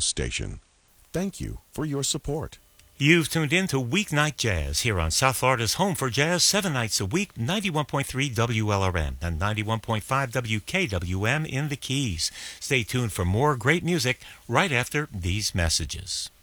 station. Thank you for your support. You've tuned in to Weeknight Jazz here on South Florida's home for jazz 7 nights a week, 91.3 WLRN and 91.5 WKWM in the Keys. Stay tuned for more great music right after these messages.